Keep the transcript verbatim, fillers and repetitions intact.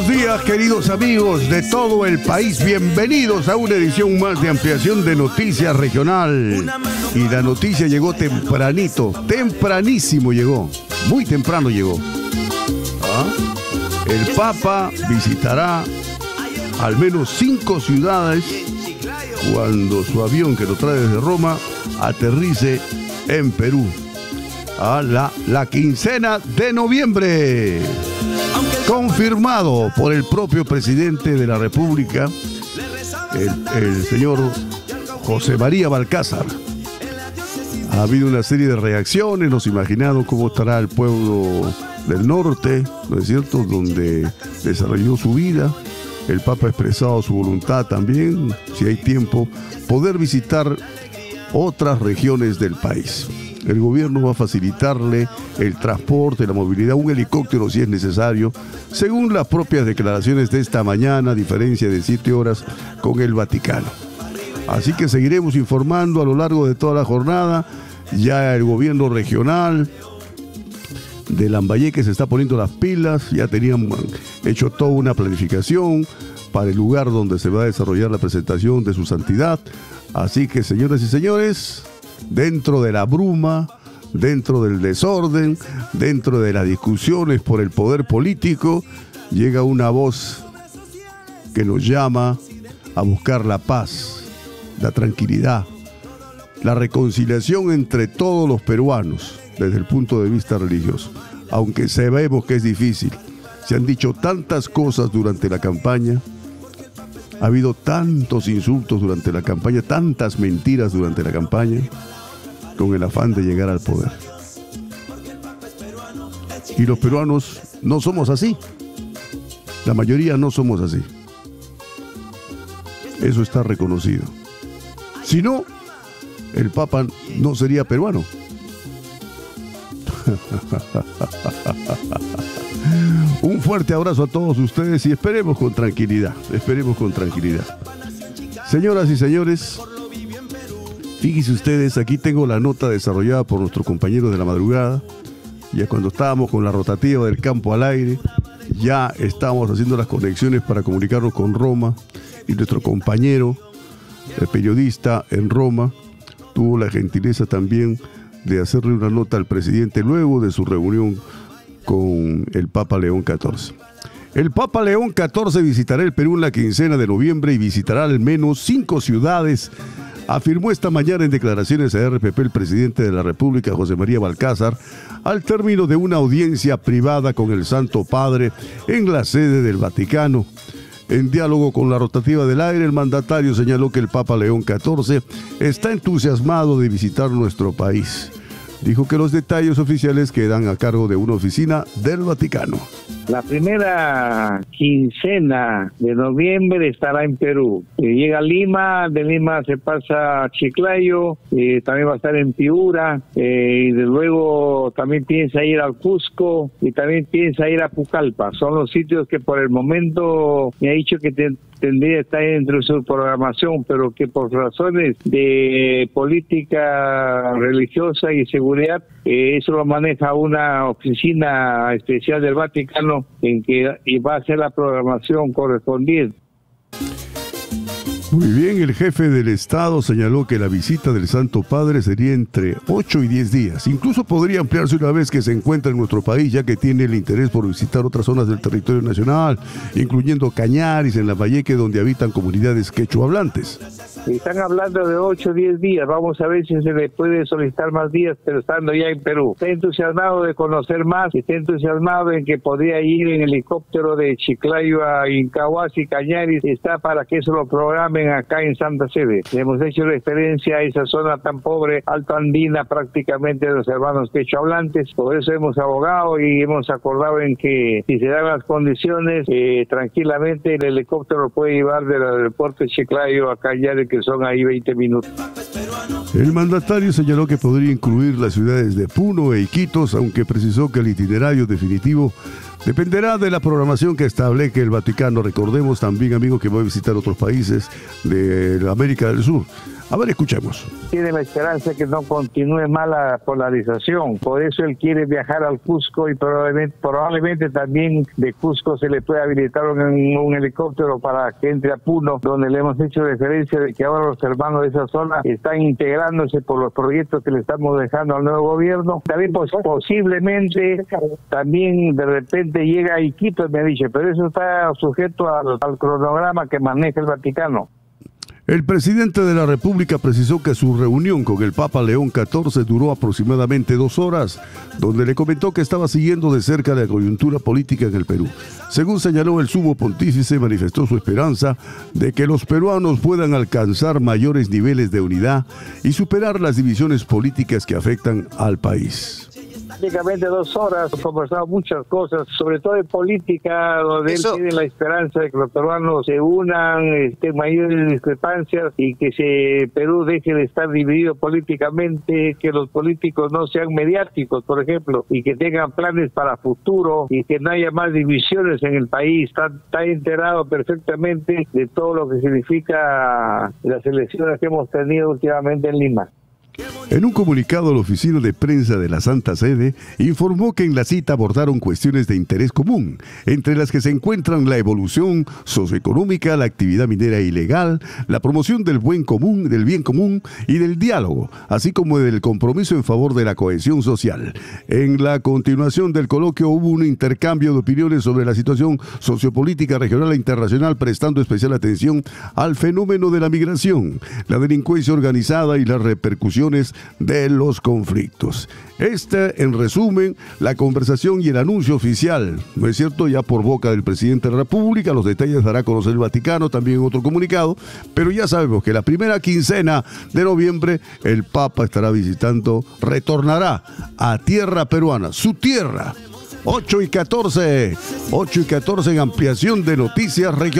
buenos días, queridos amigos de todo el país. Bienvenidos a una edición más de ampliación de Noticias Regional. Y la noticia llegó tempranito, tempranísimo llegó, muy temprano llegó. ¿Ah? El Papa visitará al menos cinco ciudades cuando su avión que lo trae desde Roma aterrice en Perú. A la, la quincena de noviembre. Confirmado por el propio presidente de la República, el, el señor José María Balcázar. Ha habido una serie de reacciones, nos imaginamos cómo estará el pueblo del norte, ¿no es cierto?, donde desarrolló su vida. El Papa ha expresado su voluntad también, si hay tiempo, poder visitar otras regiones del país. El gobierno va a facilitarle el transporte, la movilidad, un helicóptero si es necesario, según las propias declaraciones de esta mañana, a diferencia de siete horas con el Vaticano. Así que seguiremos informando a lo largo de toda la jornada. Ya el gobierno regional de Lambayeque se está poniendo las pilas, ya tenían hecho toda una planificación para el lugar donde se va a desarrollar la presentación de su santidad. Así que, señoras y señores, dentro de la bruma, dentro del desorden, dentro de las discusiones por el poder político, llega una voz que nos llama a buscar la paz, la tranquilidad, la reconciliación entre todos los peruanos desde el punto de vista religioso. Aunque sabemos que es difícil, se han dicho tantas cosas durante la campaña, ha habido tantos insultos durante la campaña, tantas mentiras durante la campaña, con el afán de llegar al poder. Y los peruanos no somos así. La mayoría no somos así. Eso está reconocido. Si no, el Papa no sería peruano. Un fuerte abrazo a todos ustedes y esperemos con tranquilidad, esperemos con tranquilidad. Señoras y señores, fíjense ustedes, aquí tengo la nota desarrollada por nuestro compañero de la madrugada. Ya cuando estábamos con la rotativa del campo al aire, ya estábamos haciendo las conexiones para comunicarnos con Roma, y nuestro compañero, el periodista en Roma, tuvo la gentileza también de hacerle una nota al presidente luego de su reunión con el Papa León catorce. El Papa León catorce visitará el Perú en la quincena de noviembre y visitará al menos cinco ciudades, afirmó esta mañana en declaraciones a R P P el presidente de la República, José María Balcázar, al término de una audiencia privada con el Santo Padre en la sede del Vaticano. En diálogo con la rotativa del aire, el mandatario señaló que el Papa León catorce está entusiasmado de visitar nuestro país. Dijo que los detalles oficiales quedan a cargo de una oficina del Vaticano. La primera quincena de noviembre estará en Perú. Eh, llega a Lima, de Lima se pasa a Chiclayo, eh, también va a estar en Piura, eh, y de luego también piensa ir al Cusco y también piensa ir a Pucallpa. Son los sitios que por el momento me ha dicho que te, tendría que estar dentro de su programación, pero que por razones de política religiosa y seguridad, eh, eso lo maneja una oficina especial del Vaticano en que va a hacer la programación correspondiente. Muy bien, el jefe del Estado señaló que la visita del Santo Padre sería entre ocho y diez días. Incluso podría ampliarse una vez que se encuentra en nuestro país, ya que tiene el interés por visitar otras zonas del territorio nacional, incluyendo Cañaris, en Lambayeque, donde habitan comunidades quechua hablantes. Están hablando de ocho o diez días, vamos a ver si se le puede solicitar más días, pero estando ya en Perú. Está entusiasmado de conocer más, está entusiasmado en que podría ir en helicóptero de Chiclayo a Incahuasi, Cañaris, está para que eso lo programen acá en Santa Sede. Hemos hecho referencia a esa zona tan pobre, alto andina, prácticamente de los hermanos quechua hablantes, por eso hemos abogado y hemos acordado en que si se dan las condiciones, eh, tranquilamente el helicóptero lo puede llevar del aeropuerto de Chiclayo a Cañaris, que son ahí veinte minutos. El mandatario señaló que podría incluir las ciudades de Puno e Iquitos, aunque precisó que el itinerario definitivo Dependerá de la programación que establezca el Vaticano. Recordemos también, amigo, que va a visitar otros países de América del Sur. A ver, escuchemos. Tiene la esperanza que no continúe más la polarización. Por eso él quiere viajar al Cusco y probablemente, probablemente también de Cusco se le puede habilitar un, un helicóptero para que entre a Puno, donde le hemos hecho referencia de que ahora los hermanos de esa zona están integrándose por los proyectos que le estamos dejando al nuevo gobierno. También pues, posiblemente también de repente llega a Iquitos, me ha dicho, pero eso está sujeto al, al cronograma que maneja el Vaticano. El presidente de la República precisó que su reunión con el Papa León catorce duró aproximadamente dos horas, donde le comentó que estaba siguiendo de cerca la coyuntura política en el Perú. Según señaló el sumo pontífice, manifestó su esperanza de que los peruanos puedan alcanzar mayores niveles de unidad y superar las divisiones políticas que afectan al país. Prácticamente dos horas, hemos conversado muchas cosas, sobre todo de política, donde Eso... él tiene la esperanza de que los peruanos se unan, este, mayores discrepancias y que se, Perú deje de estar dividido políticamente, que los políticos no sean mediáticos, por ejemplo, y que tengan planes para futuro y que no haya más divisiones en el país. Está, está enterado perfectamente de todo lo que significa las elecciones que hemos tenido últimamente en Lima. En un comunicado, la oficina de prensa de la Santa Sede informó que en la cita abordaron cuestiones de interés común, entre las que se encuentran la evolución socioeconómica, la actividad minera ilegal, la promoción del buen común, del bien común y del diálogo, así como del compromiso en favor de la cohesión social. En la continuación del coloquio hubo un intercambio de opiniones sobre la situación sociopolítica regional e internacional, prestando especial atención al fenómeno de la migración, la delincuencia organizada y las repercusiones de los conflictos. Esta, en resumen, la conversación y el anuncio oficial, ¿no es cierto? Ya por boca del presidente de la República. Los detalles dará a conocer el Vaticano, también en otro comunicado, pero ya sabemos que la primera quincena de noviembre el Papa estará visitando, retornará a tierra peruana, su tierra. ocho y catorce, ocho y catorce en ampliación de noticias regionales.